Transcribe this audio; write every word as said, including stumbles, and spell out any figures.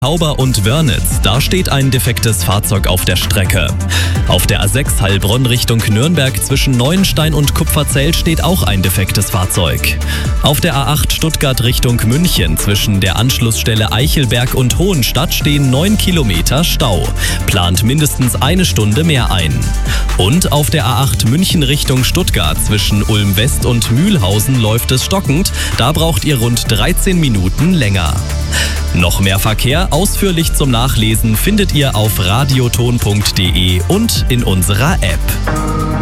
Tauber und Wörnitz, da steht ein defektes Fahrzeug auf der Strecke. Auf der A sechs Heilbronn Richtung Nürnberg zwischen Neuenstein und Kupferzell steht auch ein defektes Fahrzeug. Auf der A acht Stuttgart Richtung München zwischen der Anschlussstelle Eichelberg und Hohenstadt stehen neun Kilometer Stau. Plant mindestens eine Stunde mehr ein. Und auf der A acht München Richtung Stuttgart zwischen Ulm West und Mühlhausen läuft es stockend. Da braucht ihr rund dreizehn Minuten länger. Noch mehr Verkehr ausführlich zum Nachlesen findet ihr auf radioton punkt de und in unserer App.